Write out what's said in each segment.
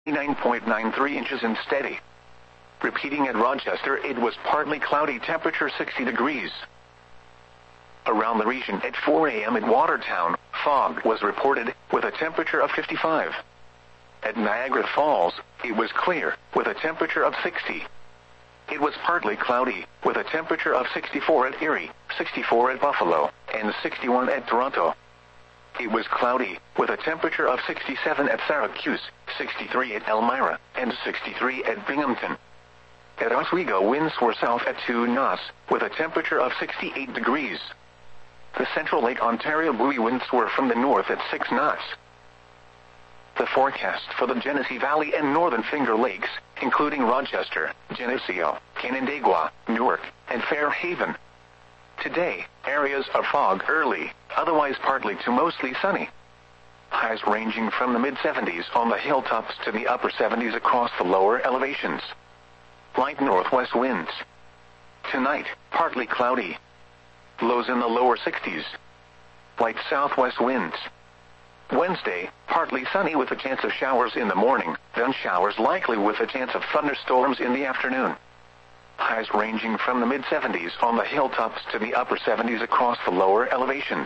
9.93 inches and steady. Repeating at Rochester, it was partly cloudy, temperature 60 degrees. Around the region at 4 a.m. at Watertown, fog was reported, with a temperature of 55. At Niagara Falls, it was clear, with a temperature of 60. It was partly cloudy, with a temperature of 64 at Erie, 64 at Buffalo, and 61 at Toronto. It was cloudy, with a temperature of 67 at Syracuse, 63 at Elmira, and 63 at Binghamton. At Oswego, winds were south at 2 knots, with a temperature of 68 degrees. The Central Lake Ontario buoy winds were from the north at 6 knots. The forecast for the Genesee Valley and Northern Finger Lakes, including Rochester, Geneseo, Canandaigua, Newark, and Fairhaven. Today, areas of fog early, otherwise partly to mostly sunny. Highs ranging from the mid-70s on the hilltops to the upper 70s across the lower elevations. Light northwest winds. Tonight, partly cloudy. Lows in the lower 60s. Light southwest winds. Wednesday, partly sunny with a chance of showers in the morning, then showers likely with a chance of thunderstorms in the afternoon. Highs ranging from the mid-70s on the hilltops to the upper 70s across the lower elevations.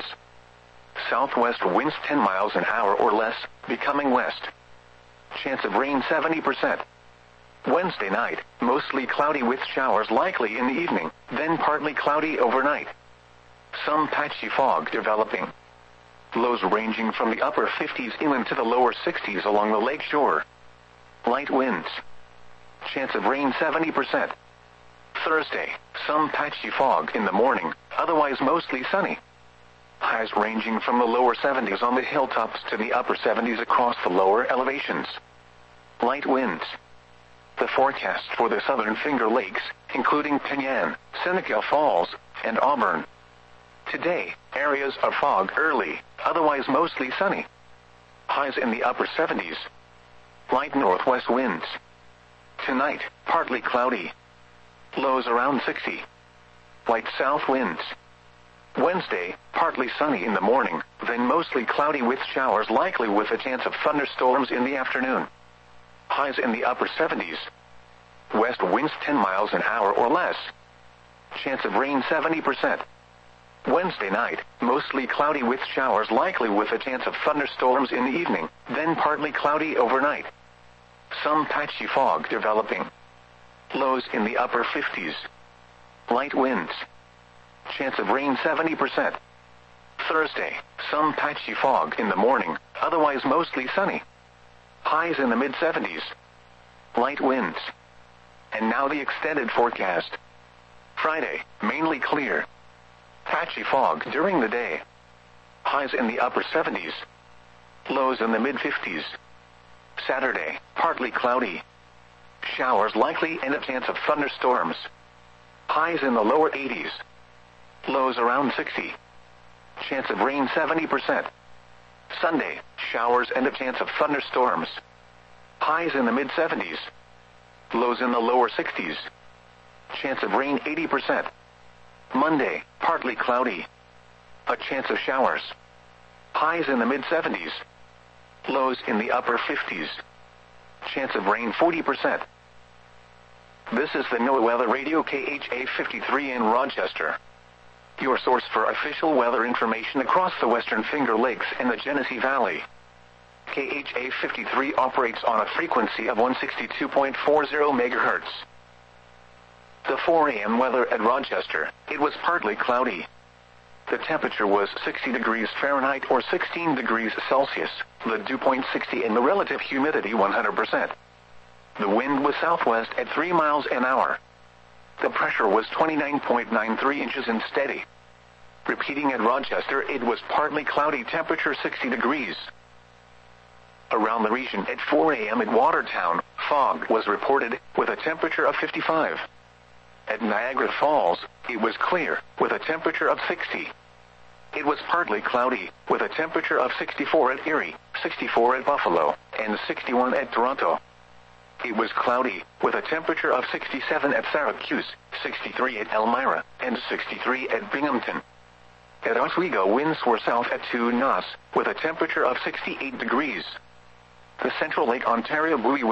Southwest winds 10 miles an hour or less, becoming west. Chance of rain 70%. Wednesday night, mostly cloudy with showers likely in the evening, then partly cloudy overnight. Some patchy fog developing. Lows ranging from the upper 50s inland to the lower 60s along the lake shore. Light winds. Chance of rain 70%. Thursday, some patchy fog in the morning, otherwise mostly sunny. Highs ranging from the lower 70s on the hilltops to the upper 70s across the lower elevations. Light winds. The forecast for the Southern Finger Lakes, including Penyan, Seneca Falls, and Auburn. Today, areas of fog early, otherwise mostly sunny. Highs in the upper 70s. Light northwest winds. Tonight, partly cloudy. Lows around 60. Light south winds. Wednesday, partly sunny in the morning, then mostly cloudy with showers likely with a chance of thunderstorms in the afternoon. Highs in the upper 70s. West winds 10 miles an hour or less. Chance of rain 70%. Wednesday night, mostly cloudy with showers likely with a chance of thunderstorms in the evening, then partly cloudy overnight. Some patchy fog developing. Lows in the upper 50s. Light winds. Chance of rain 70%. Thursday, some patchy fog in the morning, otherwise mostly sunny. Highs in the mid-70s. Light winds. And now the extended forecast. Friday, mainly clear. Patchy fog during the day. Highs in the upper 70s. Lows in the mid-50s. Saturday, partly cloudy. Showers likely and a chance of thunderstorms. Highs in the lower 80s. Lows around 60. Chance of rain 70%. Sunday, showers and a chance of thunderstorms. Highs in the mid-70s. Lows in the lower 60s. Chance of rain 80%. Monday, partly cloudy. A chance of showers. Highs in the mid-70s. Lows in the upper 50s. Chance of rain 40%. This is the NOAA Weather Radio KHA 53 in Rochester. Your source for official weather information across the Western Finger Lakes and the Genesee Valley. KHA 53 operates on a frequency of 162.40 MHz. The 4 a.m. weather at Rochester, it was partly cloudy. The temperature was 60 degrees Fahrenheit or 16 degrees Celsius, the dew point 60 and the relative humidity 100%. The wind was southwest at 3 miles an hour. The pressure was 29.93 inches and steady. Repeating at Rochester, it was partly cloudy, temperature 60 degrees. Around the region at 4 a.m. at Watertown, fog was reported, with a temperature of 55. At Niagara Falls, it was clear, with a temperature of 60. It was partly cloudy, with a temperature of 64 at Erie, 64 at Buffalo, and 61 at Toronto. It was cloudy, with a temperature of 67 at Syracuse, 63 at Elmira, and 63 at Binghamton. At Oswego, winds were south at 2 knots, with a temperature of 68 degrees. The Central Lake Ontario buoy